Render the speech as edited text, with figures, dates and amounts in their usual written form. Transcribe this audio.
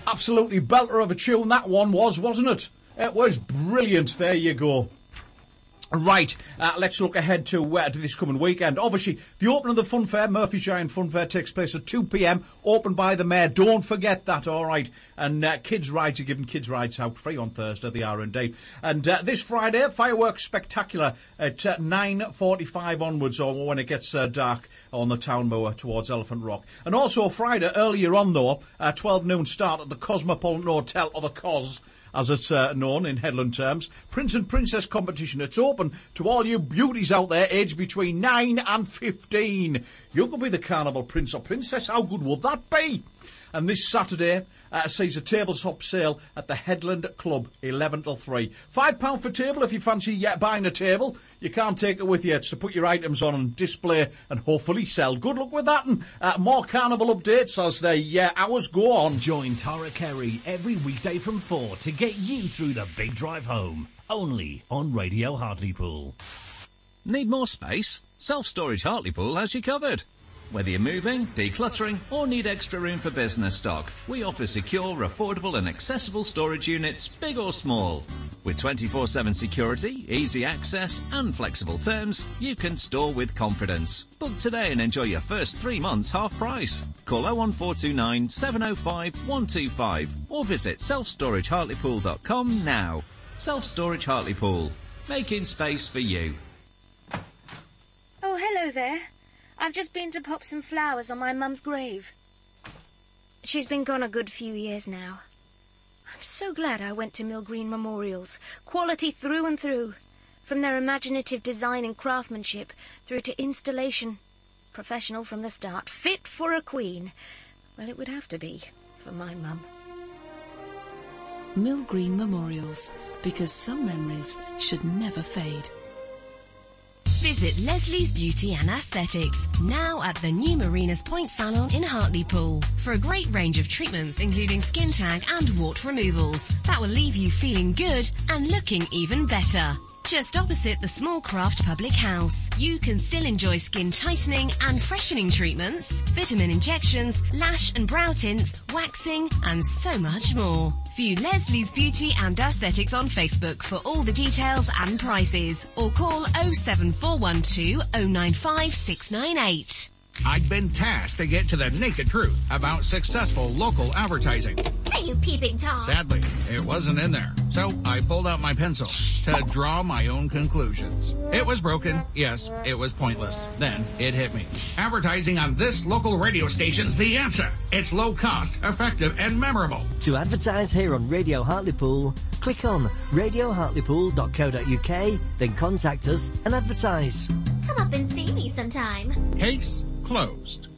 Absolutely belter of a tune that one was, wasn't it? It was brilliant. There you go. Right, let's look ahead to this coming weekend. Obviously, the opening of the Funfair, Murphy's Giant Funfair, takes place at 2 p.m, opened by the Mayor. Don't forget that, all right. And kids' rides are giving kids' rides out free on Thursday, they are indeed. And this Friday, fireworks spectacular at 9:45 onwards, or when it gets dark on the town moor towards Elephant Rock. And also Friday, earlier on though, 12 noon start at the Cosmopolitan Hotel, or the Cos, as it's known in headland terms. Prince and Princess competition. It's open to all you beauties out there aged between 9 and 15. You could be the carnival prince or princess. How good would that be? And this Saturday sees a tabletop sale at the Headland Club, 11 till 3. £5 for table if you fancy buying a table. You can't take it with you. It's to put your items on and display and hopefully sell. Good luck with that. And more carnival updates as the hours go on. Join Tara Kerry every weekday from 4 to get you through the big drive home. Only on Radio Hartlepool. Need more space? Self-Storage Hartlepool has you covered. Whether you're moving, decluttering, or need extra room for business stock, we offer secure, affordable and accessible storage units, big or small. With 24/7 security, easy access and flexible terms, you can store with confidence. Book today and enjoy your first 3 months half price. Call 01429 705 125 or visit selfstoragehartlepool.com now. Self-Storage Hartlepool, making space for you. Oh, hello there. I've just been to pop some flowers on my mum's grave. She's been gone a good few years now. I'm so glad I went to Mill Green Memorials. Quality through and through. From their imaginative design and craftsmanship through to installation. Professional from the start. Fit for a queen. Well, it would have to be for my mum. Mill Green Memorials. Because some memories should never fade. Visit Leslie's Beauty and Aesthetics, now at the new Marinas Point Salon in Hartlepool, for a great range of treatments including skin tag and wart removals that will leave you feeling good and looking even better. Just opposite the Small Craft Public House, you can still enjoy skin tightening and freshening treatments, vitamin injections, lash and brow tints, waxing and so much more. View Leslie's Beauty and Aesthetics on Facebook for all the details and prices, or call 07412 095 698. I'd been tasked to get to the naked truth about successful local advertising. Are you peeping Tom? Sadly, it wasn't in there. So I pulled out my pencil to draw my own conclusions. It was broken. Yes, it was pointless. Then it hit me. Advertising on this local radio station's the answer. It's low cost, effective, and memorable. To advertise here on Radio Hartlepool, click on radiohartlepool.co.uk, then contact us and advertise. Come up and see me sometime. Case closed.